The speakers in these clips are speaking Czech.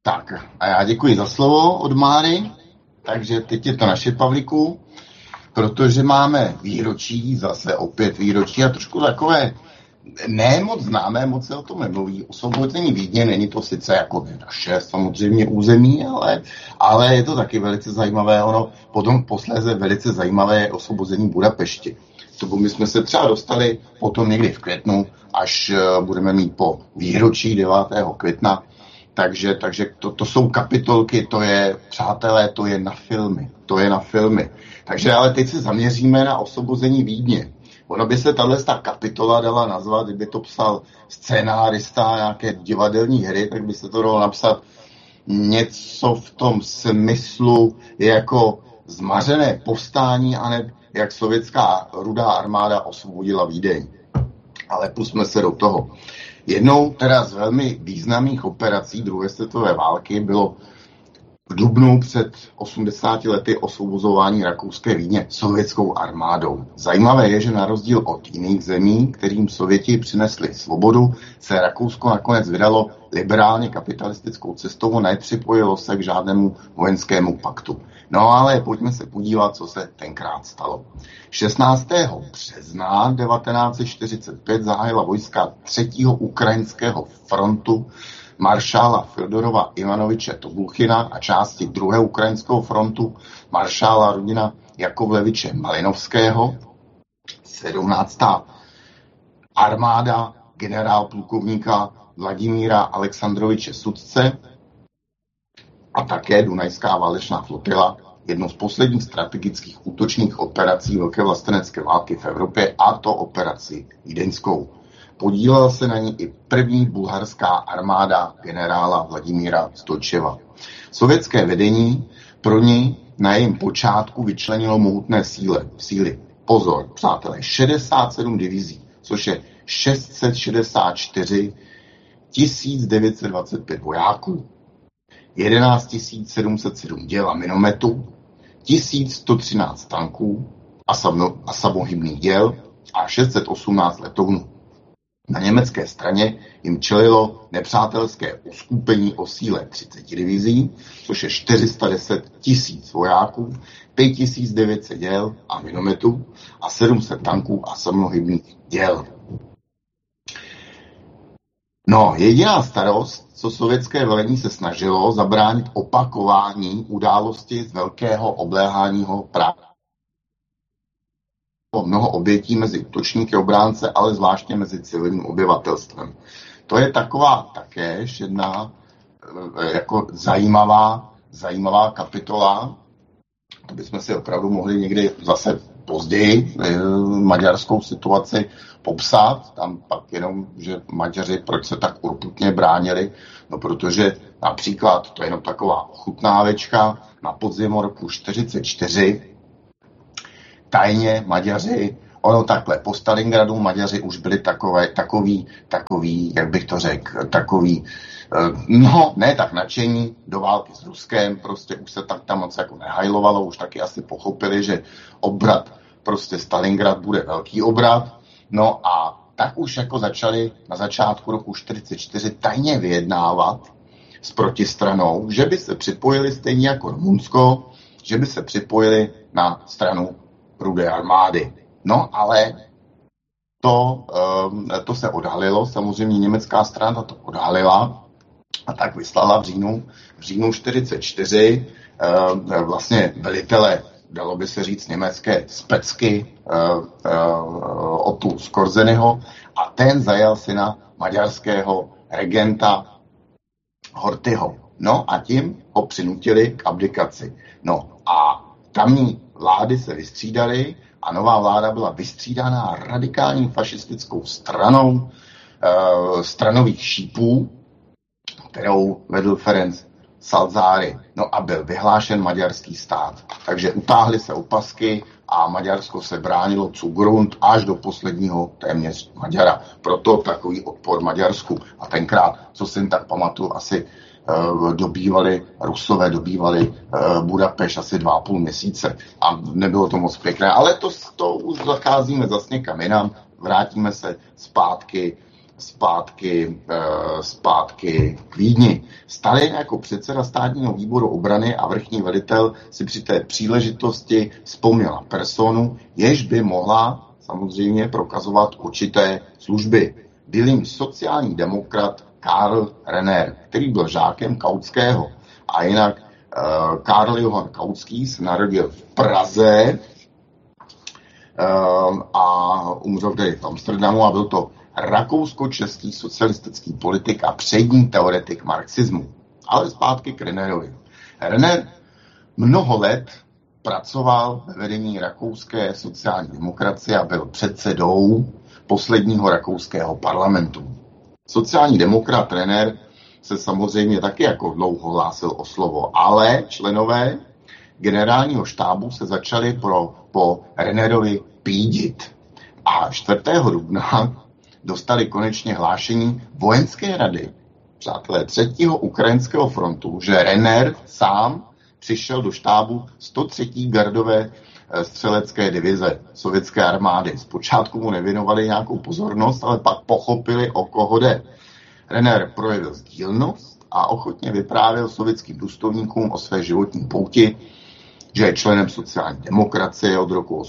Tak a já děkuji za slovo od Máry, takže teď je to naše, Pavlíku, protože máme výročí, zase opět výročí a trošku takové ne moc známé, moc se o tom nemluví. Osvobození Vídně není to sice jako naše samozřejmě území, ale je to taky velice zajímavé. Ono potom posléze velice zajímavé je osvobození Budapešti. To my jsme se třeba dostali potom někdy v květnu, až budeme mít po výročí 9. května. Takže to jsou kapitolky, to je, přátelé, to je na filmy. Takže ale teď se zaměříme na osvobození Vídně. Ono by se tato kapitola dala nazvat, kdyby to psal scénárista nějaké divadelní hry, tak by se to dalo napsat něco v tom smyslu jako zmařené povstání, aneb jak sovětská rudá armáda osvobodila Vídeň. Ale pusťme se do toho. Jednou teda z velmi významných operací druhé světové války bylo v dubnu před 80 lety osvobozování rakouské Vídně sovětskou armádou. Zajímavé je, že na rozdíl od jiných zemí, kterým Sověti přinesli svobodu, se Rakousko nakonec vydalo liberálně kapitalistickou cestou a nepřipojilo se k žádnému vojenskému paktu. No ale pojďme se podívat, co se tenkrát stalo. 16. března 1945 zahájila vojska 3. ukrajinského frontu maršála Fjodorova Ivanoviče Tobuchina a části 2. ukrajinského frontu maršála Rudina Jakovleviče Malinovského. 17. armáda generál plukovníka Vladimíra Alexandroviče Sudce a také Dunajská válečná flotila, jednou z posledních strategických útočných operací Velké vlastenecké války v Evropě, a to operaci vídeňskou. Podílela se na ní i první bulharská armáda generála Vladimíra Stojčeva. Sovětské vedení pro ní na jejím počátku vyčlenilo mohutné síly. Pozor, přátelé, 67 divizí, což je 664 925 vojáků, 11 707 děl a minometů, 1113 tanků a samohybných děl a 618 letounů. Na německé straně jim čelilo nepřátelské uskupení o síle 30 divizí, což je 410 000 vojáků, 5900 děl a minometů a 700 tanků a samohybných děl. No, jediná starost, co sovětské velení se snažilo, zabránit opakování události z velkého obléháního Prahy. Mnoho obětí mezi útočníky obránce, ale zvláště mezi civilním obyvatelstvem. To je taková také jedna jako zajímavá kapitola. To bychom si opravdu mohli někdy zase později maďarskou situaci popsat. Tam pak jenom, že Maďaři proč se tak urputně bránili, no protože například, to je jenom taková ochutnávečka, na podzim roku 1944 tajně Maďaři, ono takhle, po Stalingradu Maďaři už byli takový, jak bych to řekl, no, ne tak nadšení do války s Ruskem, prostě už se tak tam moc jako nehajlovalo, už taky asi pochopili, že obrat, prostě Stalingrad bude velký obrat, no a tak už jako začali na začátku roku 1944 tajně vyjednávat s protistranou, že by se připojili stejně jako Rumunsko, že by se připojili na stranu Rudé armády. No ale to se odhalilo, samozřejmě německá strana to odhalila a tak vyslala v říjnu 1944 vlastně velitele, dalo by se říct, německé specky Otto Skorzenyho a ten zajal syna maďarského regenta Horthyho. No a tím ho přinutili k abdikaci. No a tamní vlády se vystřídaly a nová vláda byla vystřídaná radikální fašistickou stranou stranových šípů, kterou vedl Ferenc Salzáry. No a byl vyhlášen maďarský stát. Takže utáhly se opasky a Maďarsko se bránilo Zugrund až do posledního téměř Maďara. Proto takový odpor Maďarsku. A tenkrát, co si tak pamatuju, asi Rusové dobývali Budapešť asi 2,5 měsíce a nebylo to moc pěkné, ale to už zacházíme zase někam jinam, vrátíme se zpátky k Vídni. Stalin jako předseda státního výboru obrany a vrchní velitel si při té příležitosti vzpomněl na personu, jež by mohla samozřejmě prokazovat určité služby. Byl jim sociální demokrat Karl Renner, který byl žákem Kautského. A jinak Karl Johann Kautský se narodil v Praze a umřel tady v Amsterdamu a byl to rakousko-český socialistický politik a přední teoretik marxismu. Ale zpátky k Rennerovi. Renner mnoho let pracoval ve vedení rakouské sociální demokracie a byl předsedou posledního rakouského parlamentu. Sociální demokrat Renner se samozřejmě taky jako dlouho hlásil o slovo, ale členové generálního štábu se začali po Rennerovi pídit. A 4. dubna dostali konečně hlášení vojenské rady, přátelé 3. ukrajinského frontu, že Renner sám přišel do štábu 103. gardové střelecké divize sovětské armády. Zpočátku mu nevěnovali nějakou pozornost, ale pak pochopili, o koho jde. Renner projevil sdílnost a ochotně vyprávěl sovětským důstojníkům o své životní pouti, že je členem sociální demokracie od roku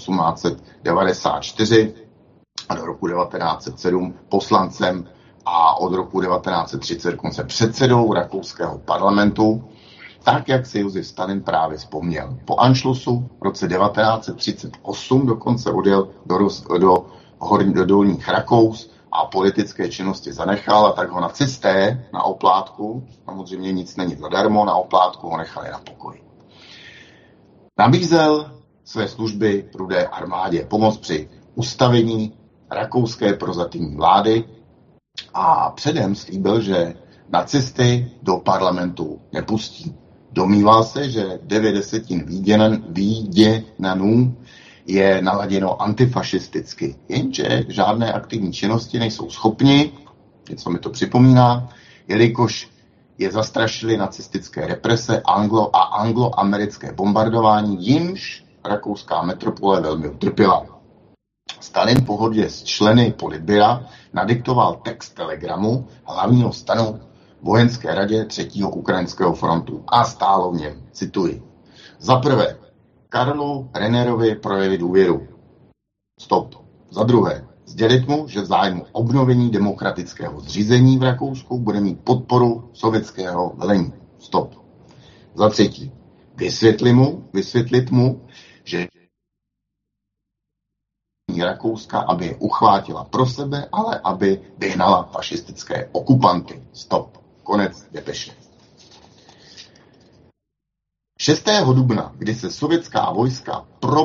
1894 a do roku 1907 poslancem a od roku 1930 dokonce předsedou rakouského parlamentu, tak, jak si Josef Stalin právě vzpomněl. Po Anšlusu v roce 1938 dokonce odjel do Dolních Rakous a politické činnosti zanechal a tak ho nacisté na oplátku, samozřejmě nic není zadarmo, na oplátku ho nechali na pokoji. Nabízel své služby Rudé armádě, pomoc při ustavení rakouské prozatímní vlády a předem slíbil, že nacisty do parlamentu nepustí. Domníval se, že 9/10 Víděnanů je naladěno antifašisticky, jenže žádné aktivní činnosti nejsou schopni, něco mi to připomíná, jelikož je zastrašily nacistické represe anglo-americké bombardování, jimž rakouská metropole velmi utrpěla. Stalin po hodě s členy politbyra nadiktoval text telegramu hlavního stanu vojenské radě 3. ukrajinského frontu a stálo v něm, cituji. Za prvé, Karlu Rennerovi projevit důvěru. Stop. Za druhé, sdělit mu, že v zájmu obnovení demokratického zřízení v Rakousku bude mít podporu sovětského velení. Stop. Za třetí, vysvětlit mu, že Rakouska, aby je uchvátila pro sebe, ale aby vyhnala fašistické okupanty. Stop. Konec depeše. 6. dubna, kdy se sovětská vojska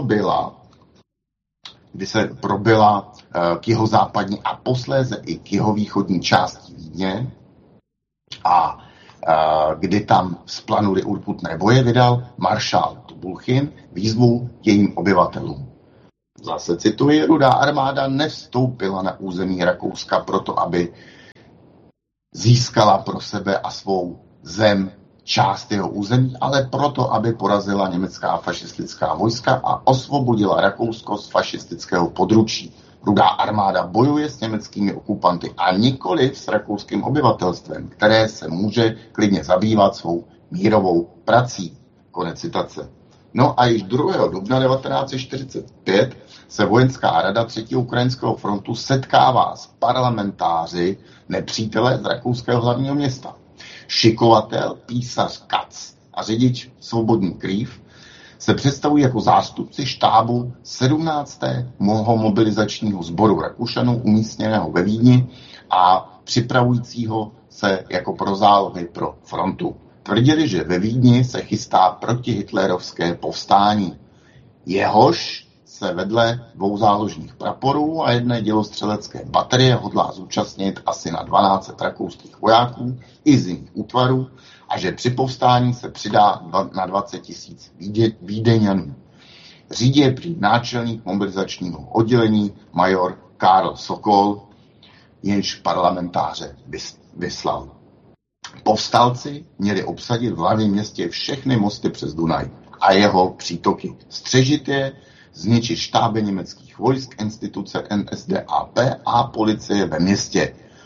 probila k jihozápadní a posléze i k jihovýchodní části Vídně a kdy tam splanuli urputné boje, vydal maršál Topolchin výzvu jejím obyvatelům. Zase cituji, Rudá armáda nevstoupila na území Rakouska proto, aby získala pro sebe a svou zem část jeho území, ale proto, aby porazila německá fašistická vojska a osvobodila Rakousko z fašistického područí. Rudá armáda bojuje s německými okupanty a nikoli s rakouským obyvatelstvem, které se může klidně zabývat svou mírovou prací. Konec citace. No a již 2. dubna 1945 se vojenská rada 3. ukrajinského frontu setkává s parlamentáři nepřítele z rakouského hlavního města. Šikovatel, písař Katz a řidič Svobodný Krýv se představují jako zástupci štábu 17. mobilizačního sboru Rakušanů umístěného ve Vídni a připravujícího se jako pro zálohy pro frontu. Tvrdili, že ve Vídni se chystá protihitlerovské povstání. Jehož se vedle 2 záložních praporů a jedné dělostřelecké baterie hodlá zúčastnit asi na 12 rakouských vojáků i z jiných útvarů a že při povstání se přidá na 20 000 Vídeňanů. Řídí je prý náčelník mobilizačního oddělení major Karl Sokol, jenž parlamentáře vyslal. Povstalci měli obsadit v hlavním městě všechny mosty přes Dunaj a jeho přítoky. Střežit je, zničit štáby německých vojsk, instituce NSDAP a policie ve městě.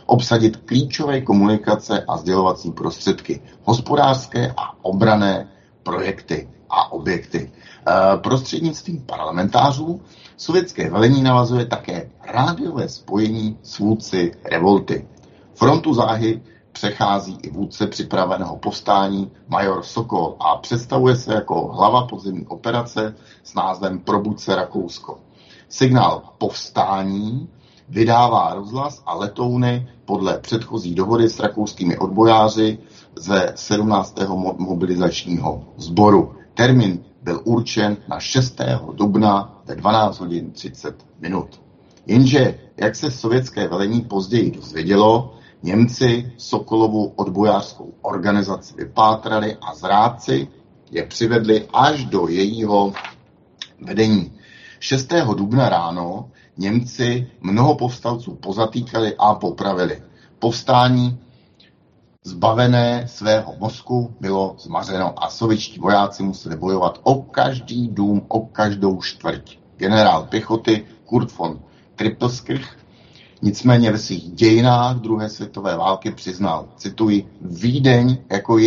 obsadit klíčové komunikace a sdělovací prostředky, hospodářské a obranné projekty a objekty. Prostřednictvím parlamentářů sovětské velení navazuje také rádiové spojení s vůdci revolty. Frontu záhy přechází i vůdce připraveného povstání major Sokol a představuje se jako hlava podzemní operace s názvem Probuď se Rakousko. Signál povstání vydává rozhlas a letouny podle předchozí dohody s rakouskými odbojáři ze 17. mobilizačního sboru. Termín byl určen na 6. dubna ve 12 hodin 30 minut. Jenže, jak se sovětské velení později dozvědělo, Němci Sokolovu odbojářskou organizaci vypátrali a zrádci je přivedli až do jejího vedení. 6. dubna ráno Němci mnoho povstalců pozatýkali a popravili. Povstání zbavené svého mozku bylo zmařeno a sovětští vojáci museli bojovat o každý dům, o každou čtvrť. Generál pěchoty Kurt von Trippelskirch nicméně ve svých dějinách druhé světové války přiznal, cituji, Vídeň jako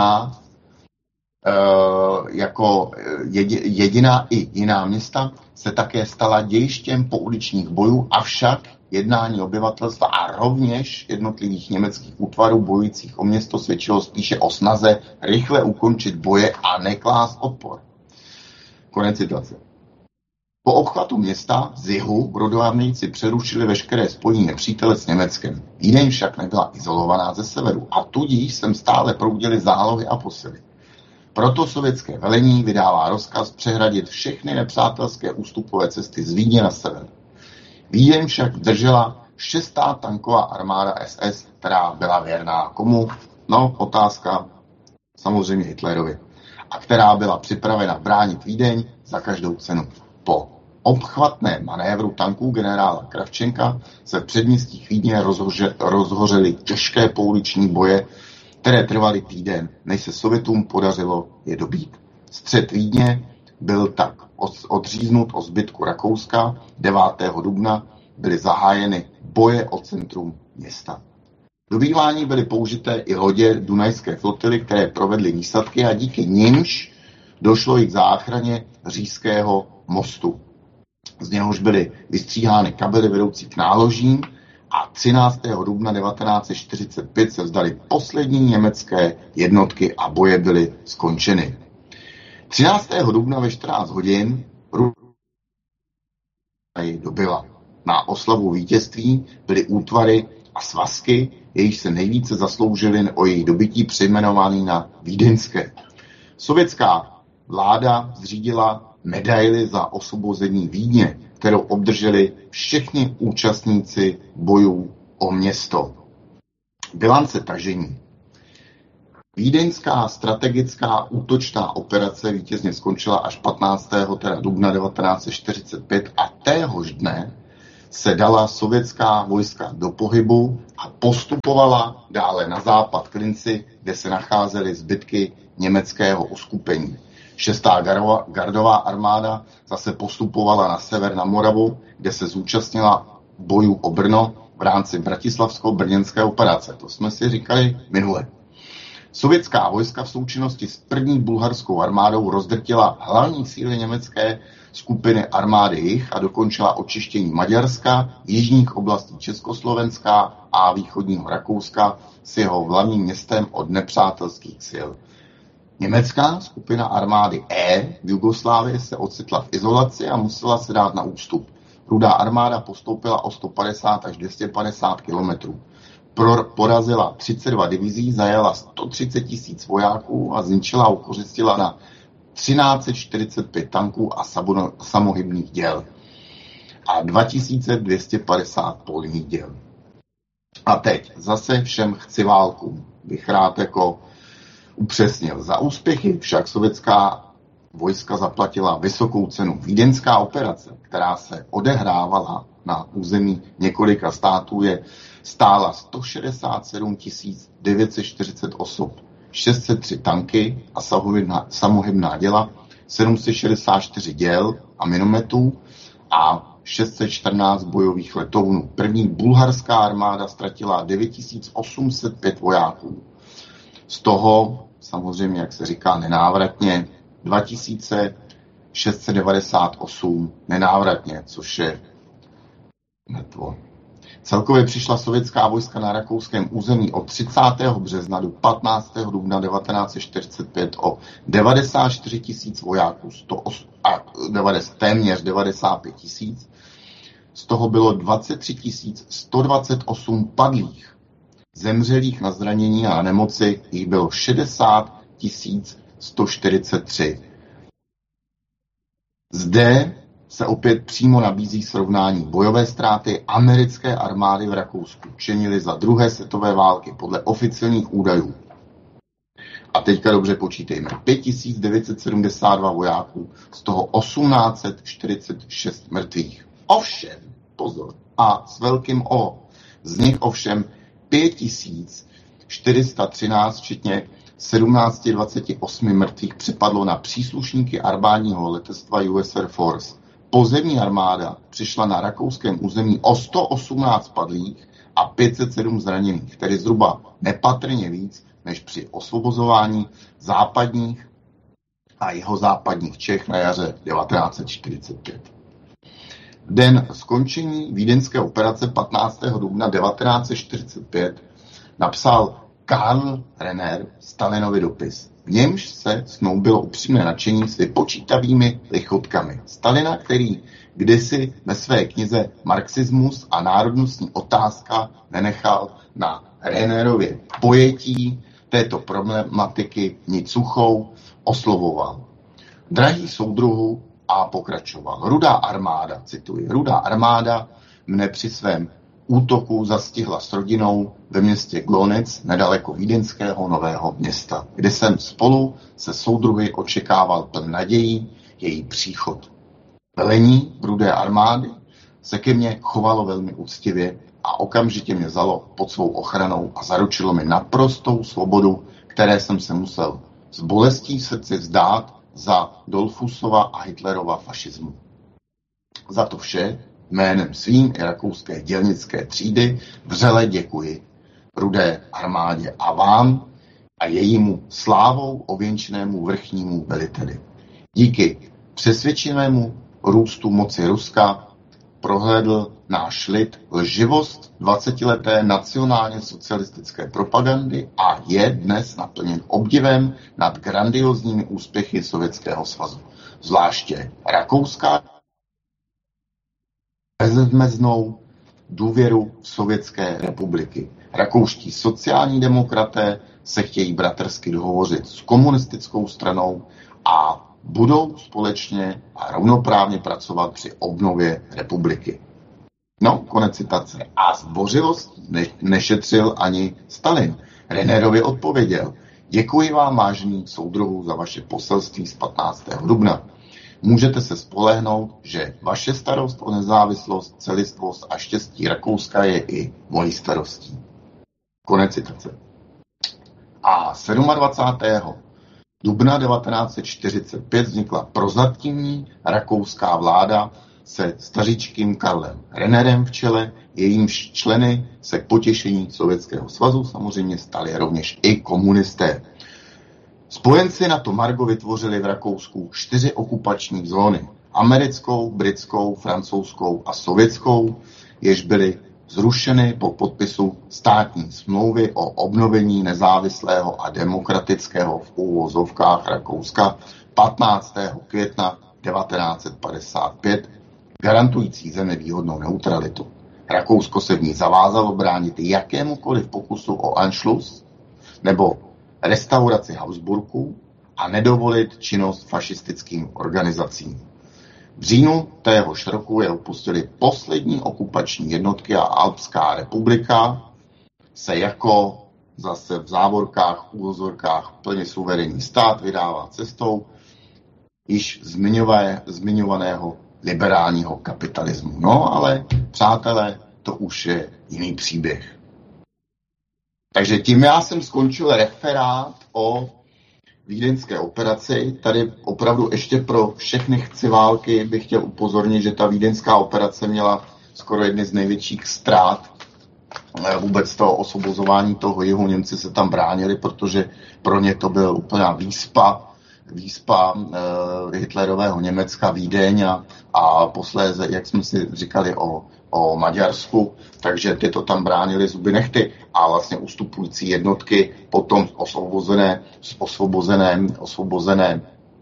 jediná i jiná města se také stala dějištěm pouličních bojů, avšak jednání obyvatelstva a rovněž jednotlivých německých útvarů bojujících o město svědčilo spíše o snaze rychle ukončit boje a neklást odpor. Konec citace. Po obchvatu města z jihu rodovárníci přerušili veškeré spojení nepřítele s Německem. Vídeň však nebyla izolovaná ze severu a tudíž sem stále proudily zálohy a posily. Proto sovětské velení vydává rozkaz přehradit všechny nepřátelské ústupové cesty z Vídně na sever. Vídeň však držela 6. tanková armáda SS, která byla věrná komu? No, otázka samozřejmě Hitlerovi. A která byla připravena bránit Vídeň za každou cenu. Po obchvatném manévru tanků generála Kravčenka se v předměstích Vídně rozhořely těžké pouliční boje, které trvaly týden, než se Sovětům podařilo je dobít. Střed Vídně byl tak odříznut od zbytku Rakouska. 9. dubna byly zahájeny boje o centrum města. Do bývání byly použité i lodě Dunajské flotily, které provedly výsadky a díky nimž došlo i k záchraně Říšského mostu. Z něhož byly vystříhány kabely vedoucí k náložím a 13. dubna 1945 se vzdaly poslední německé jednotky a boje byly skončeny. 13. dubna ve 14 hodin dobyla. Na oslavu vítězství byly útvary a svazky, jejichž se nejvíce zasloužily o jejich dobytí, přejmenovaný na vídeňské. Sovětská vláda zřídila medaili za osvobození Vídně, kterou obdrželi všichni účastníci bojů o město. Bilance tažení. Vídeňská strategická útočná operace vítězně skončila až 15. dubna 1945 a téhož dne se dala sovětská vojska do pohybu a postupovala dále na západ k Linci, kde se nacházely zbytky německého uskupení. 6. gardová armáda zase postupovala na sever na Moravu, kde se zúčastnila bojů o Brno v rámci bratislavsko-brněnské operace. To jsme si říkali minule. Sovětská vojska v součinnosti s první bulharskou armádou rozdrtila hlavní síly německé skupiny armády Jih a dokončila očištění Maďarska, jižních oblastí Československa a východního Rakouska s jeho hlavním městem od nepřátelských sil. Německá skupina armády E v Jugoslávii se ocitla v izolaci a musela se dát na ústup. Rudá armáda postoupila o 150 až 250 kilometrů. Porazila 32 divizí, zajela 130 000 vojáků a zničila a ukořistila na 1345 tanků a samohybných děl a 2250 polních děl. A teď zase všem chci válku, bych rád jako upřesnil. Za úspěchy však sovětská vojska zaplatila vysokou cenu. Vídeňská operace, která se odehrávala na území několika států, stála 167 940 osob, 603 tanky a samohybná děla, 764 děl a minometů a 614 bojových letounů. První bulharská armáda ztratila 9805 vojáků. Z toho, samozřejmě, jak se říká, nenávratně 2698 nenávratně, což je mrtvo. Celkově přišla sovětská vojska na rakouském území od 30. března do 15. dubna 1945 o 94 tisíc vojáků, téměř 95 tisíc. Z toho bylo 23 128 padlých. Zemřelých na zranění a na nemoci jich bylo 60 143. Zde se opět přímo nabízí srovnání. Bojové ztráty americké armády v Rakousku činily za druhé světové války podle oficiálních údajů. A teďka dobře počítejme. 5972 vojáků, z toho 1846 mrtvých. Ovšem, pozor, a s velkým O. Z nich ovšem 5413, včetně 1728 mrtvých, připadlo na příslušníky armádního letectva US Air Force. Pozemní armáda přišla na rakouském území o 118 padlých a 507 zraněných, tedy zhruba nepatrně víc než při osvobozování západních a jihozápadních Čech na jaře 1945. V den skončení vídeňské operace 15. dubna 1945 napsal Karl Renner Stalinovi dopis. V němž se snoubilo upřímné nadšení s vypočítavými lichotkami. Stalina, který kdysi ve své knize Marxismus a národnostní otázka nenechal na Rennerově pojetí této problematiky nic suchou, oslovoval. Drahý soudruhu, a pokračoval. Rudá armáda, cituji, Rudá armáda mne při svém útoku zastihla s rodinou ve městě Glonec, nedaleko vídeňského Nového Města, kde jsem spolu se soudruhy očekával pln nadějí její příchod. Velení Rudé armády se ke mně chovalo velmi úctivě a okamžitě mě vzalo pod svou ochranou a zaručilo mi naprostou svobodu, které jsem se musel s bolestí v srdci vzdát za Dollfussova a Hitlerova fašismu. Za to vše jménem svým i rakouské dělnické třídy vřele děkuji Rudé armádě a vám a jejímu slávou ověnčenému vrchnímu veliteli. Díky přesvědčivému růstu moci Ruska prohlédl náš lid lživost 20leté nacionálně socialistické propagandy a je dnes naplněn obdivem nad grandiozními úspěchy Sovětského svazu. Zvláště rakouská bezmeznou důvěru v Sovětské republiky. Rakouští sociální demokraté se chtějí bratrsky dohovořit s komunistickou stranou a budou společně a rovnoprávně pracovat při obnově republiky. No, konec citace. A zdvořilost nešetřil ani Stalin. Rennerovi odpověděl: děkuji vám, vážení soudruhů, za vaše poselství z 15. dubna. Můžete se spolehnout, že vaše starost o nezávislost, celistvost a štěstí Rakouska je i mojí starostí. Konec citace. A 27. dubna 1945 vznikla prozatímní rakouská vláda se stařičkým Karlem Rennerem v čele, jejímž členy se k potěšení Sovětského svazu samozřejmě stali rovněž i komunisté. Spojenci na to margo vytvořili v Rakousku 4 okupační zóny. Americkou, britskou, francouzskou a sovětskou, jež byly zrušeny po podpisu státní smlouvy o obnovení nezávislého a demokratického v úvozovkách Rakouska 15. května 1955, garantující zemi výhodnou neutralitu. Rakousko se v ní zavázalo bránit jakémukoliv pokusu o Anschluss nebo restauraci Habsburků a nedovolit činnost fašistickým organizacím. V říjnu téhož roku je opustili poslední okupační jednotky a Alpská republika se jako zase v závorkách, úvozorkách plně suverénní stát vydává cestou již zmiňovaného liberálního kapitalismu. No ale, přátelé, to už je jiný příběh. Takže tím já jsem skončil referát o vídeňské operaci. Tady opravdu ještě pro všechny chciválky bych chtěl upozornit, že ta vídeňská operace měla skoro jedny z největších ztrát vůbec toho osvobozování toho jihu. Němci se tam bránili, protože pro ně to byl úplná výspa Hitlerového Německa, Vídeň a posléze, jak jsme si říkali o Maďarsku, takže ty to tam bránili zuby nehty a vlastně ustupující jednotky potom osvobozené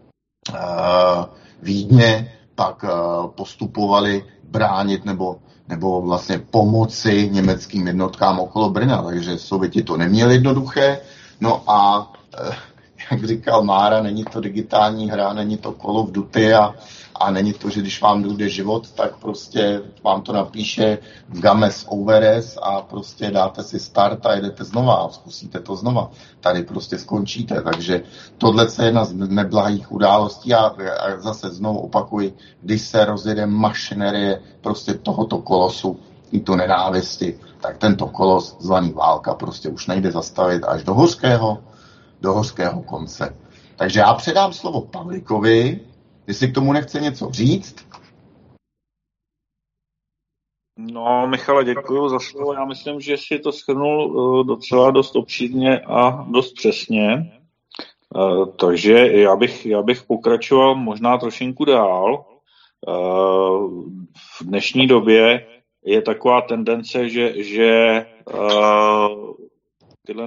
Vídně pak postupovali bránit nebo vlastně pomoci německým jednotkám okolo Brna, takže Sověti to neměli jednoduché. No a jak říkal Mára, není to digitální hra, není to Call of Duty a není to, že když vám jde život, tak prostě vám to napíše Games Overes a prostě dáte si start a jedete znova a zkusíte to znova. Tady prostě skončíte, takže tohle je jedna z neblahých událostí a zase znovu opakuji, když se rozjede mašinerie prostě tohoto kolosu i to nenávisti, tak tento kolos zvaný válka prostě už nejde zastavit až do hořkého konce. Takže já předám slovo Pavlíkovi, jestli k tomu nechce něco říct. No, Michale, děkuji za slovo. Já myslím, že si to shrnul docela dost obšírně a dost přesně. Takže já bych pokračoval možná trošinku dál. V dnešní době je taková tendence, že tyhle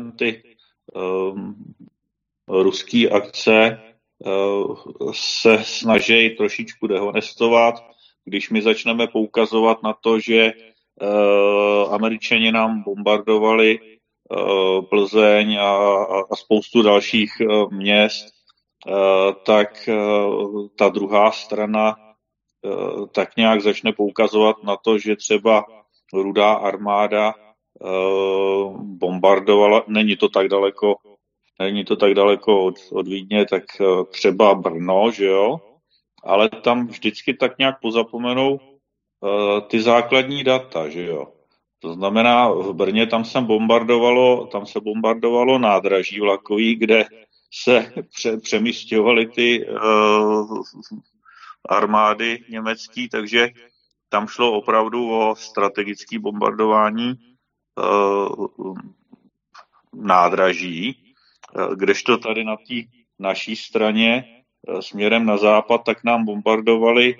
ruský akce se snaží trošičku dehonestovat, když my začneme poukazovat na to, že Američani nám bombardovali Plzeň a spoustu dalších měst, tak ta druhá strana tak nějak začne poukazovat na to, že třeba Rudá armáda bombardovala, není to tak daleko od Vídně, tak třeba Brno, že jo, ale tam vždycky tak nějak pozapomenou ty základní data, že jo. To znamená, v Brně tam se bombardovalo nádraží vlakový, kde se přemísťovaly ty armády německý, takže tam šlo opravdu o strategické bombardování nádraží, kdežto tady na té naší straně směrem na západ, tak nám bombardovali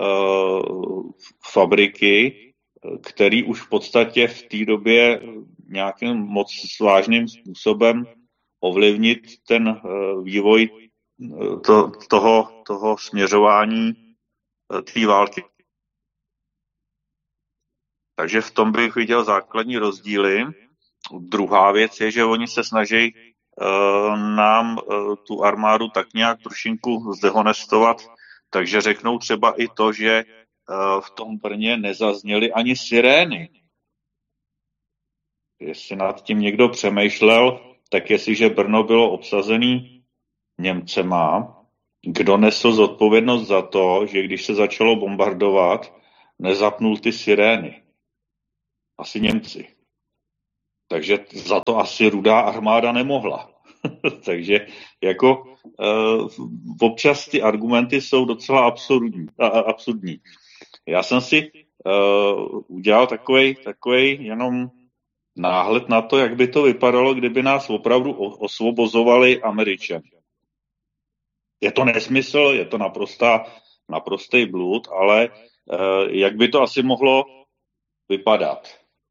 fabriky, které už v podstatě v té době nějakým moc vážným způsobem ovlivnit ten vývoj toho směřování té války. Takže v tom bych viděl základní rozdíly. Druhá věc je, že oni se snaží nám tu armádu tak nějak trošinku zdehonestovat, takže řeknou třeba i to, že v tom Brně nezazněly ani sirény. Jestli nad tím někdo přemýšlel, tak jestliže Brno bylo obsazený Němcema, kdo nesl zodpovědnost za to, že když se začalo bombardovat, nezapnul ty sirény? Asi Němci. Takže za to asi Rudá armáda nemohla. Takže jako občas ty argumenty jsou docela absurdní. Já jsem si udělal takovej jenom náhled na to, jak by to vypadalo, kdyby nás opravdu osvobozovali Američani. Je to nesmysl, je to naprostý blud, ale jak by to asi mohlo vypadat?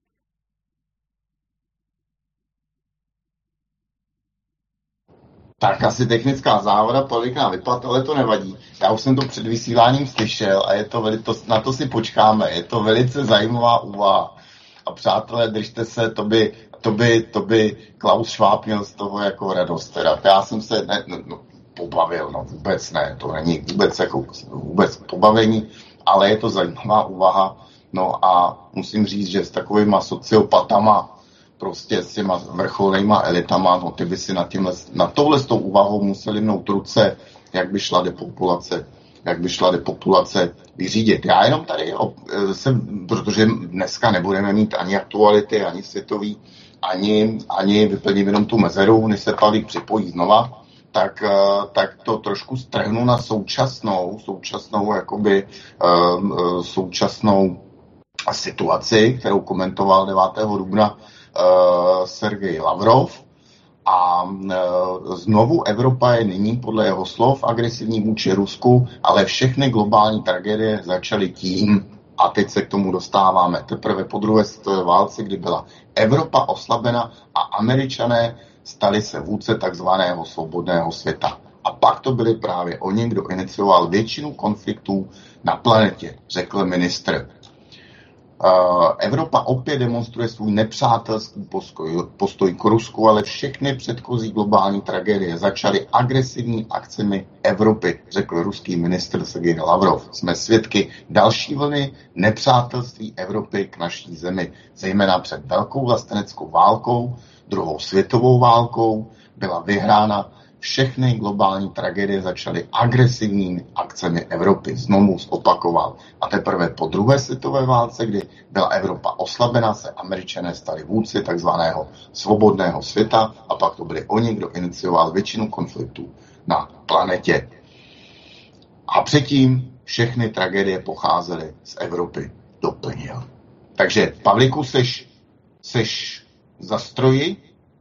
Tak asi technická závada, Pavlík vypad, ale to nevadí. Já už jsem to před vysíláním slyšel a na to si počkáme. Je to velice zajímavá úvaha. A přátelé, držte se, to by Klaus Schwab měl z toho jako radost. Teda. Já jsem se pobavil, vůbec ne, to není vůbec pobavení, ale je to zajímavá úvaha. No a musím říct, že s takovýma sociopatama, prostě s těma vrcholnýma elitama, no ty by si na touhle s tou úvahou museli mnout ruce, jak by šla depopulace vyřídit. Já jenom tady protože dneska nebudeme mít ani aktuality, ani světový, ani vyplním jenom tu mezeru, než se Pavlík připojí znova, tak to trošku strhnu na současnou situaci, kterou komentoval 9. dubna Sergej Lavrov. A znovu Evropa je nyní podle jeho slov agresivní vůči Rusku, ale všechny globální tragédie začaly tím, a teď se k tomu dostáváme teprve po druhé světové válce, kdy byla Evropa oslabena a Američané stali se vůdce takzvaného svobodného světa. A pak to byli právě oni, kdo inicioval většinu konfliktů na planetě, řekl ministr. Evropa opět demonstruje svůj nepřátelský postoj k Rusku, ale všechny předchozí globální tragédie začaly agresivní akcemi Evropy, řekl ruský ministr Sergej Lavrov. Jsme svědky další vlny nepřátelství Evropy k naší zemi, zejména před velkou vlasteneckou válkou, druhou světovou válkou byla vyhrána. Všechny globální tragédie začaly agresivními akcemi Evropy. Znovu opakoval. A teprve po druhé světové válce, kdy byla Evropa oslabena, se Američané stali vůdci takzvaného svobodného světa a pak to byli oni, kdo inicioval většinu konfliktů na planetě. A předtím všechny tragédie pocházely z Evropy, doplnil. Takže, Pavlíku, seš za stroji?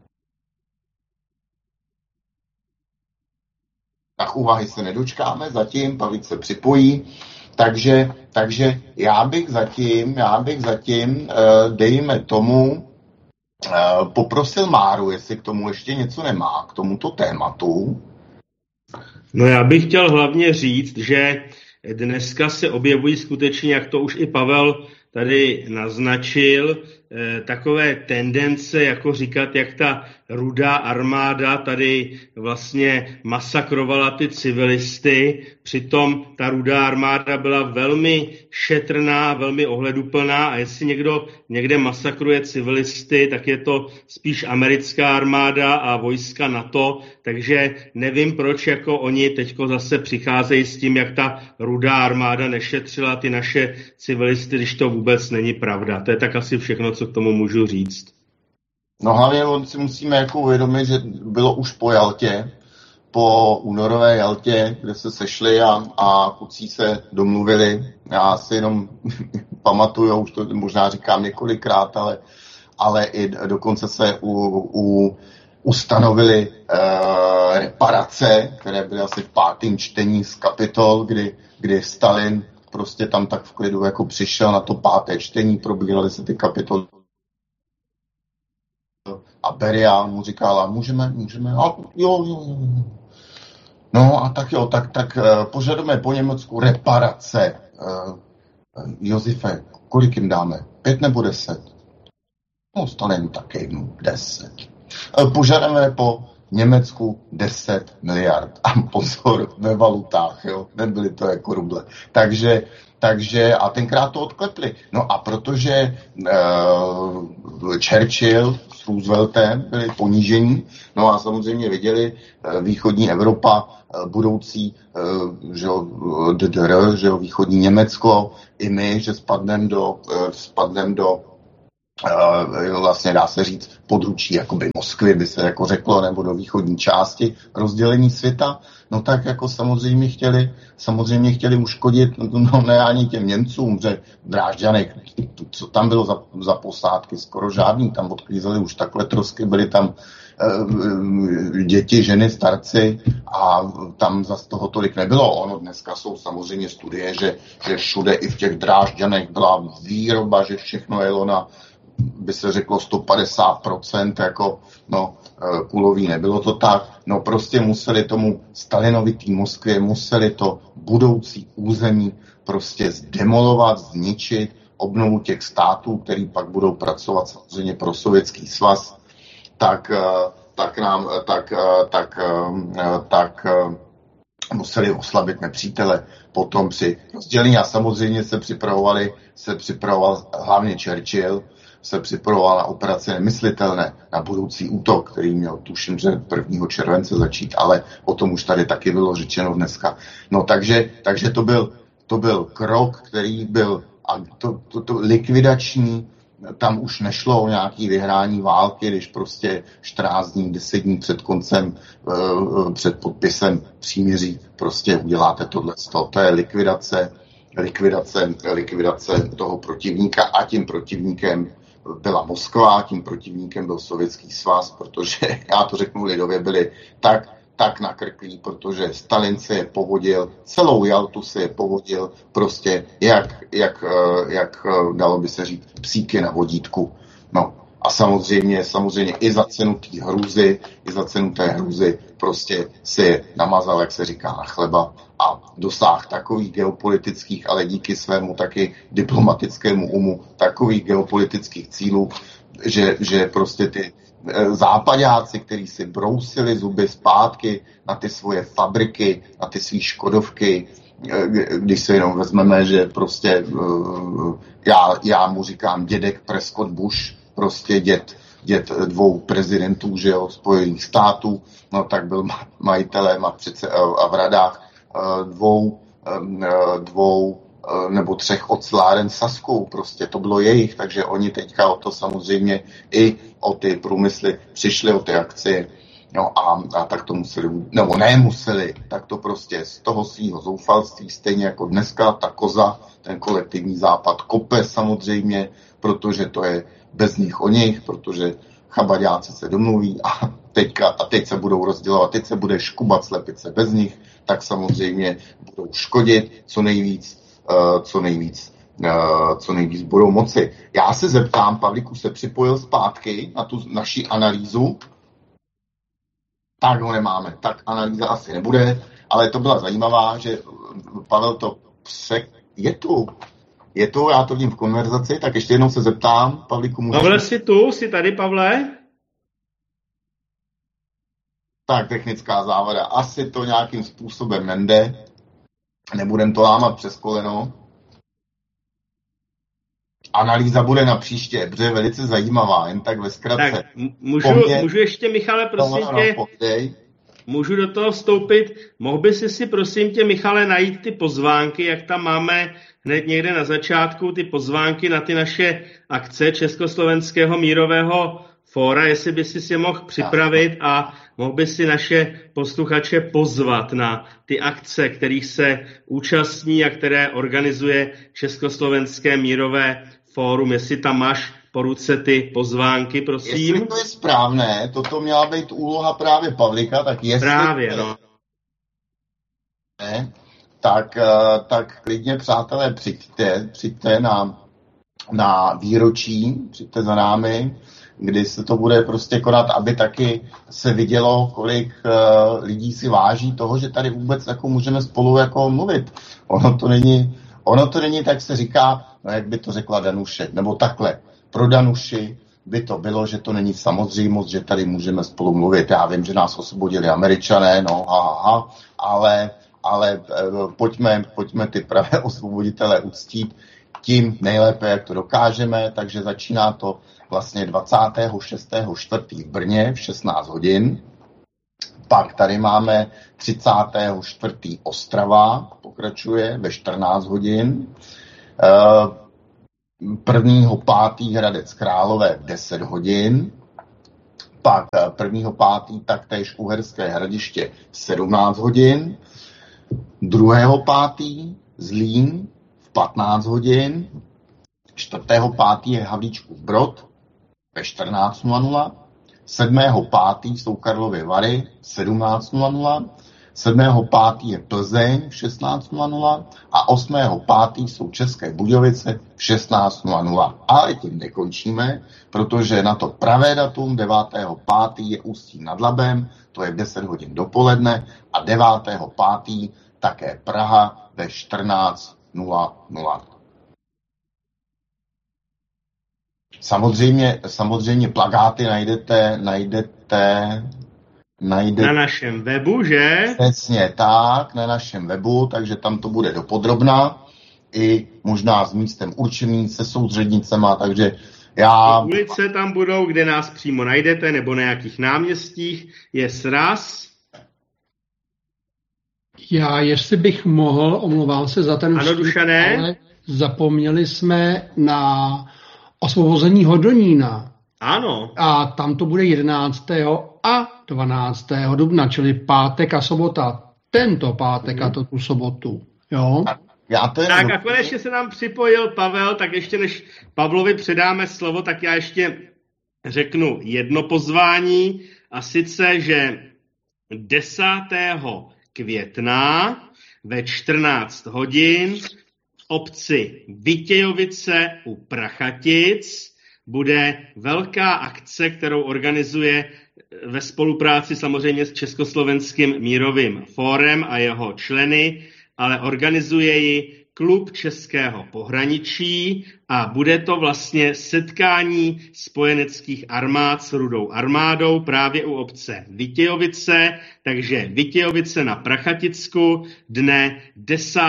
Tak úvahy se nedočkáme, zatím Pavlík se připojí, takže já bych zatím dejme tomu, poprosil Máru, jestli k tomu ještě něco nemá, k tomuto tématu. No já bych chtěl hlavně říct, že dneska se objevují skutečně, jak to už i Pavel tady naznačil, takové tendence, jako říkat, jak ta Rudá armáda tady vlastně masakrovala ty civilisty. Přitom ta Rudá armáda byla velmi šetrná, velmi ohleduplná a jestli někdo někde masakruje civilisty, tak je to spíš americká armáda a vojska NATO, takže nevím, proč jako oni teďko zase přicházejí s tím, jak ta Rudá armáda nešetřila ty naše civilisty, když to vůbec není pravda. To je tak asi všechno, co k tomu můžu říct. No hlavně si musíme jako uvědomit, že bylo už po Jaltě, po únorové Jaltě, kde se sešli a kluci se domluvili. Já si jenom pamatuju, už to možná říkám několikrát, ale i dokonce se ustanovili reparace, které byly asi v 5. čtení z Kapitol, kdy Stalin prostě tam tak v klidu jako přišel na to 5. čtení, probíraly se ty kapitoly. A Beria mu říkala, můžeme, a jo. No a tak jo, tak požadujeme po Německu reparace. Josefe, kolik jim dáme? 5 nebo 10? No, Stalin taky 10. Požadujeme po Německu 10 miliard. A pozor, ve valutách, jo, nebyly to jako ruble. Takže a tenkrát to odklepli. No a protože Churchill s Rooseveltem byli ponížení, no a samozřejmě viděli východní Evropa, budoucí DDR, že jo, východní Německo, i my, že spadneme do vlastně dá se říct područí jakoby Moskvy, by se jako řeklo, nebo do východní části rozdělení světa, no tak jako samozřejmě chtěli uškodit, no ne ani těm Němcům, že Drážďanek, co tam bylo za posádky, skoro žádný, tam odklízeli už takhle trosky, byly tam děti, ženy, starci a tam zas toho tolik nebylo. Ono dneska jsou samozřejmě studie, že všude i v těch Drážďanech byla výroba, že všechno jelo na, by se řeklo 150%, jako kulový, nebylo to tak. No prostě museli tomu Stalinovitý Moskvě, museli to budoucí území prostě zdemolovat, zničit, obnovu těch států, který pak budou pracovat samozřejmě pro Sovětský svaz, tak museli oslabit nepřítele. Potom při rozdělení a samozřejmě se připravoval hlavně Churchill, se připravoval na operace nemyslitelné, na budoucí útok, který měl tuším, že 1. července začít, ale o tom už tady taky bylo řečeno dneska. No takže to byl krok, který byl likvidační tam už nešlo o nějaký vyhrání války, když prostě 14 dní, 10 dní před koncem, před podpisem příměří prostě uděláte tohle. To je likvidace toho protivníka a tím protivníkem byla Moskva, tím protivníkem byl Sovětský svaz, protože, já to řeknu lidově, byli tak nakrklí, protože Stalin si je povodil, celou Jaltu si je povodil, prostě jak dalo by se říct, psíky na vodítku. No a samozřejmě i za cenu té hrůzy prostě si je namazal, jak se říká, na chleba a dosáhl takových geopolitických, ale díky svému taky diplomatickému umu, takových geopolitických cílů, že prostě ty západáci, kteří si brousili zuby zpátky na ty svoje fabriky, na ty svý škodovky, když se jenom vezmeme, že prostě já mu říkám dědek Prescott Bush, prostě děd dvou prezidentů, že jo, Spojených států, no tak byl majitelem a v radách dvou nebo 3 oceláren Saskou, prostě to bylo jejich, takže oni teďka o to samozřejmě i o ty průmysly přišli, o ty akcie, no a tak to museli, nebo nemuseli, tak to prostě z toho svýho zoufalství, stejně jako dneska ta koza, ten kolektivní západ kope samozřejmě, protože to je bez nich o nich, protože chabaďáci se domluví a teď se budou rozdělovat, teď se bude škubat slepice bez nich, tak samozřejmě budou škodit co nejvíc budou moci. Já se zeptám, Pavlíku se připojil zpátky na tu naši analýzu. Tak ho nemáme, tak analýza asi nebude, ale to byla zajímavá, že Pavel to je tu, já to vidím v konverzaci, tak ještě jednou se zeptám, Pavlíku, můžeš... Pavle, jsi tady, Pavle? Tak, technická závada. Asi to nějakým způsobem nende. Nebudem to lámat přes koleno. Analýza bude na příště, protože je velice zajímavá, jen tak ve zkratce. Tak, můžu ještě, Michale, prosím tě, můžu do toho vstoupit? Mohl by si prosím tě, Michale, najít ty pozvánky, jak tam máme hned někde na začátku, ty pozvánky na ty naše akce Československého mírového fóra, jestli by si je mohl připravit a mohl by si naše posluchače pozvat na ty akce, kterých se účastní a které organizuje Československé mírové fórum. Jestli tam máš po ruce ty pozvánky, prosím. Jestli to je správné, toto měla být úloha právě Pavlíka, tak jestli... Právě, no. Ne, tak klidně, přátelé, přijďte na výročí, přijďte za námi, kdy se to bude prostě konat, aby taky se vidělo, kolik lidí si váží toho, že tady vůbec jako můžeme spolu jako mluvit. Ono to není, tak se říká, no jak by to řekla Danuše, nebo takhle. Pro Danuši by to bylo, že to není samozřejmost, že tady můžeme spolu mluvit. Já vím, že nás osvobodili Američané, no ale pojďme ty pravé osvoboditele uctít tím nejlépe, jak to dokážeme, takže začíná to vlastně 26.4. v Brně v 16 hodin. Pak tady máme 34. Ostrava, pokračuje ve 14 hodin. 1.5. Hradec Králové v 10 hodin. Pak 1.5. taktéž Uherské Hradiště v 17 hodin. 2.5. Zlín v 15 hodin. 4.5. je Havlíčkův Brod ve 14:00. 7.5. jsou Karlovy Vary v 17:00. 7.5. je Plzeň v 16:00 a 8.5. jsou České Budějovice v 16:00. Ale tím nekončíme, protože na to pravé datum 9.5. je Ústí nad Labem, to je v 10 hodin dopoledne a 9.5. také Praha ve 14:00. Samozřejmě plakáty najdete na našem webu, že? Přesně tak, na našem webu, takže tam to bude dopodrobna, i možná s místem určeným, se soudřednicema, takže já... Ulice tam budou, kde nás přímo najdete, nebo na nějakých náměstích, je sraz. Já, jestli bych mohl, omlouvám se za ten vstup, ale zapomněli jsme na osvobození Hodonína. Ano. A tam to bude 11. a 12. dubna, čili pátek a sobota. Tento pátek a tu sobotu. Jo? Tak a konečně se nám připojil Pavel, tak ještě než Pavlovi předáme slovo, tak já ještě řeknu jedno pozvání, a sice, že 10. května ve 14 hodin v obci Vitějovice u Prachatic bude velká akce, kterou organizuje ve spolupráci samozřejmě s Československým mírovým fórem a jeho členy, ale organizuje ji Klub českého pohraničí a bude to vlastně setkání spojeneckých armád s Rudou armádou právě u obce Vitějovice, takže Vitějovice na Prachaticku dne 10.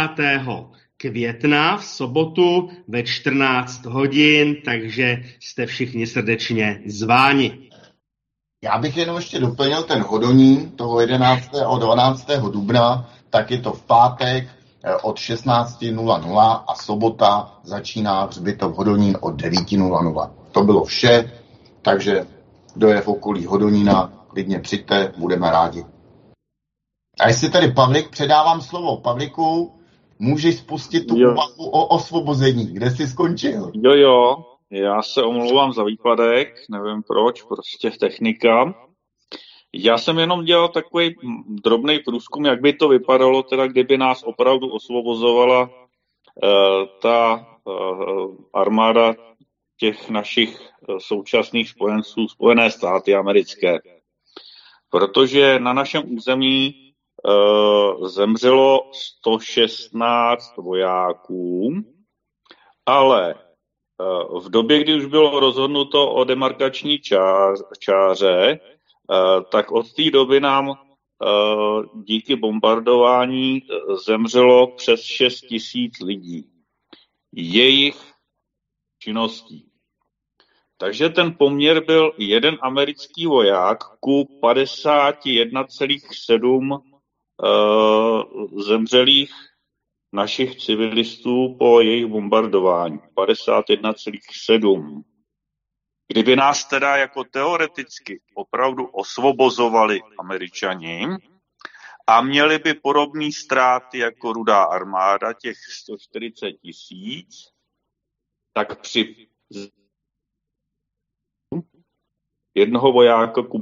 května v sobotu ve 14 hodin, takže jste všichni srdečně zváni. Já bych jenom ještě doplnil ten Hodonín toho 11. a 12. dubna, tak je to v pátek od 16:00 a sobota začíná hřbitov Hodonín od 9:00. To bylo vše, takže kdo je v okolí Hodonína, klidně přijďte, budeme rádi. A jestli tady Pavlik, předávám slovo. Pavliku, můžeš spustit tu úvahu o osvobození. Kde jsi skončil? Jo, já se omlouvám za výpadek, nevím proč, prostě technika. Já jsem jenom dělal takový drobný průzkum, jak by to vypadalo, teda kdyby nás opravdu osvobozovala ta armáda těch našich současných spojenců, Spojené státy americké. Protože na našem území zemřelo 116 vojáků, ale v době, kdy už bylo rozhodnuto o demarkační čáře, tak od té doby nám díky bombardování zemřelo přes 6 000 lidí. Jejich činností. Takže ten poměr byl jeden americký voják ku 51,7 zemřelých našich civilistů po jejich bombardování. 51,7. Kdyby nás teda jako teoreticky opravdu osvobozovali Američani a měli by podobné ztráty jako Rudá armáda, těch 140 000, tak při jednoho vojáka ku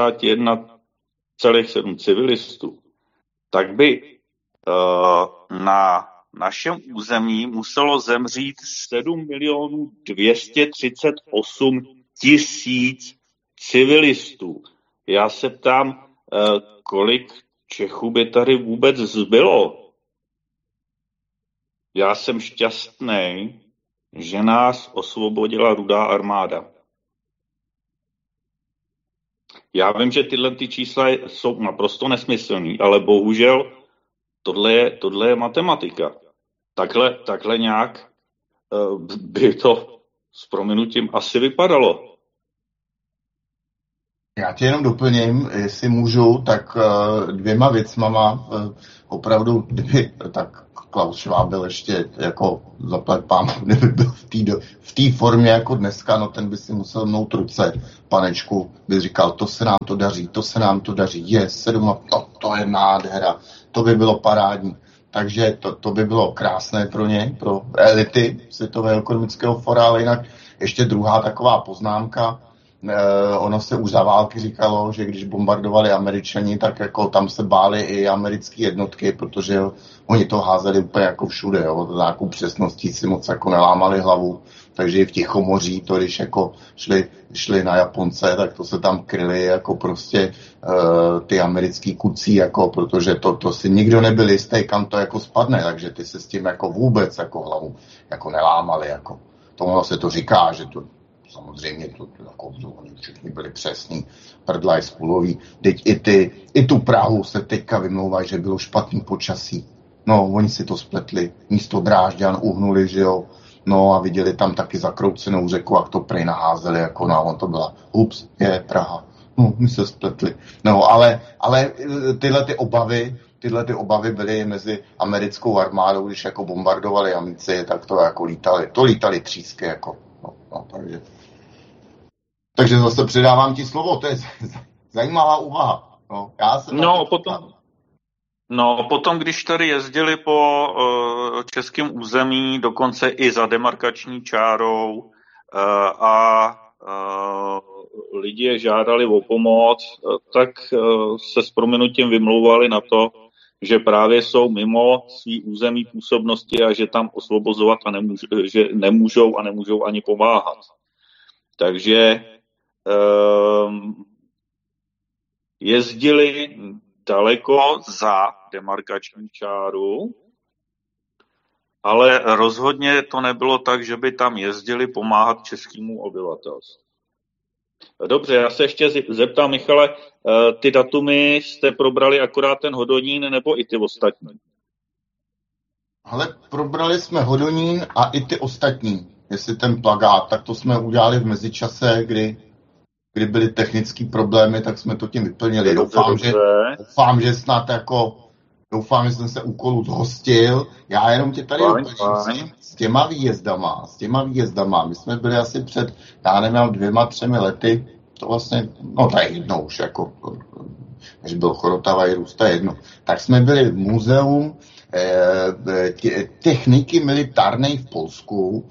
51,7 civilistů, tak by na našem území muselo zemřít 7 238 000 civilistů. Já se ptám, kolik Čechů by tady vůbec zbylo. Já jsem šťastný, že nás osvobodila Rudá armáda. Já vím, že tyhle čísla jsou naprosto nesmyslný, ale bohužel tohle je matematika. Takhle nějak by to s prominutím asi vypadalo. Já tě jenom doplním, jestli můžu, tak 2 věcmama, opravdu, kdyby tak Klaus Schwab byl ještě jako zaplať pán, kdyby byl v té formě jako dneska, no ten by si musel mnout ruce, panečku, by říkal, to se nám to daří, je 7, to je nádhera, to by bylo parádní. Takže to by bylo krásné pro ně, pro elity Světového ekonomického fóra, ale jinak ještě druhá taková poznámka. Ono se už za války říkalo, že když bombardovali Američani, tak jako tam se báli i americké jednotky, protože oni to házeli úplně jako všude, jo. Za nějakou přesností si moc jako nelámali hlavu, takže i v Tichomoří to, když jako šli na Japonce, tak to se tam kryli jako prostě ty americký kucí, jako, protože to si nikdo nebyl jistý, kam to jako spadne, takže ty se s tím jako vůbec jako hlavu jako nelámali, jako. Tomu se to říká, že to samozřejmě to jako, oni všichni byli přesní, prdlaj spůlový. Teď i tu Prahu se teďka vymlouvají, že bylo špatný počasí. No, oni si to spletli. Místo Drážďan uhnuli, že jo. No a viděli tam taky zakroucenou řeku, jak to prej naházeli, jako no, on to byla, je Praha. No, my se spletli. No, ale tyhle ty obavy byly mezi americkou armádou, když jako bombardovali Amici, tak to jako lítali třísky, jako. Takže zase předávám ti slovo, to je zajímavá úvaha. Potom, když tady jezdili po českém území, dokonce i za demarkační čárou a lidi je žádali o pomoc, tak se s prominutím vymlouvali na to, že právě jsou mimo svý území působnosti a že tam osvobozovat že nemůžou ani pomáhat. Takže jezdili daleko za demarkační čáru, ale rozhodně to nebylo tak, že by tam jezdili pomáhat českému obyvatelstvu. Dobře, já se ještě zeptám, Michale, ty datumy jste probrali akorát ten Hodonín nebo i ty ostatní? Ale probrali jsme Hodonín a i ty ostatní. Jestli ten plakát, tak to jsme udělali v mezičase, kdy byly technické problémy, tak jsme to tím vyplnili. Doufám, že snad doufám, že jsem se úkolu zhostil. Já jenom tě tady doplním s těma výjezdama. My jsme byli asi před, 2-3 lety, to vlastně, to je jedno už, když byl Chorotava i Růsta, jedno. Tak jsme byli v muzeu techniky militárnej v Polsku,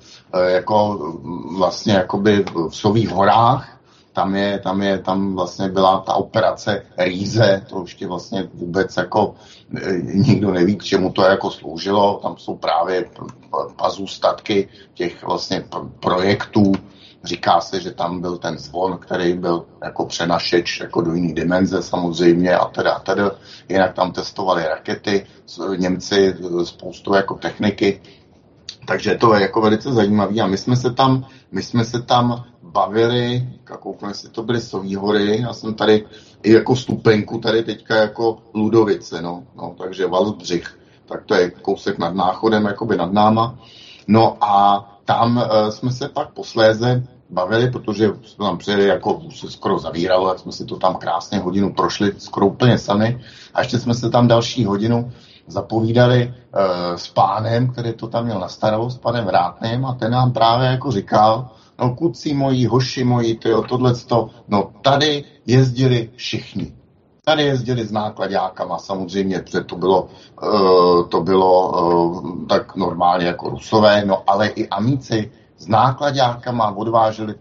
jakoby v Sových horách. Tam vlastně byla ta operace Rýze, to ještě vlastně vůbec nikdo neví, k čemu to sloužilo. Tam jsou právě pazůstatky těch vlastně projektů. Říká se, že tam byl ten zvon, který byl jako přenašeč do jiné dimenze samozřejmě a teda. Jinak tam testovali rakety, Němci spoustu techniky. Takže to je velice zajímavé a my jsme se tam bavili, koukám, jestli to byly Sový hory, já jsem tady i stupenku tady teďka Ludovice, takže Valsbřich, tak to je kousek nad Náchodem, nad náma. No a tam jsme se pak posléze bavili, protože jsme tam přijeli, se skoro zavíralo, tak jsme si to tam krásně hodinu prošli, skoro úplně sami a ještě jsme se tam další hodinu zapovídali s pánem, který to tam měl na starost, s panem Vrátným a ten nám právě říkal, kluci moji, hoši moji, tohleto, tady jezdili všichni. Tady jezdili s náklaďákama, samozřejmě, protože to bylo tak normálně Rusové, ale i Amíci s náklaďákama odváželi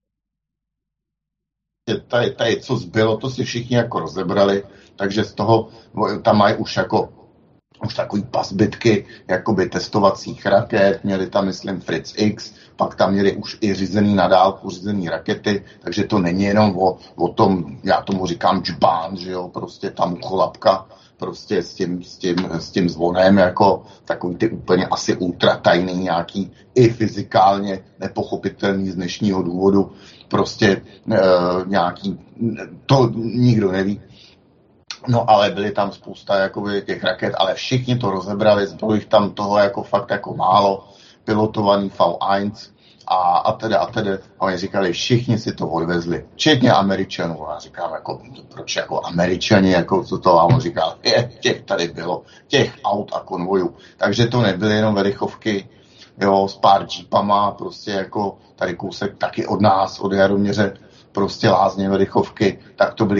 tady co zbylo, to si všichni rozebrali, takže z toho tam mají už takový pasbytky testovacích raket, měli tam, myslím, Fritz X, pak tam měli už i řízený na dálku, řízený rakety, takže to není jenom o tom, já tomu říkám džbán, že jo, prostě tam cholapka, prostě s tím zvonem, takový ty úplně asi ultratajný, nějaký i fyzikálně nepochopitelný z dnešního důvodu, prostě nějaký, to nikdo neví. No ale byly tam spousta těch raket, ale všichni to rozebrali, bylo jich tam toho fakt málo, pilotovaný V1 a teda. A oni říkali, všichni si to odvezli, včetně Američanů. A říkám, proč Američani, co to? A on říkal, těch tady bylo, těch aut a konvojů. Takže to nebyly jenom velichovky, jo, s pár džípama, prostě tady kousek taky od nás, od Jaroměře, prostě Lázně, velichovky, tak to byly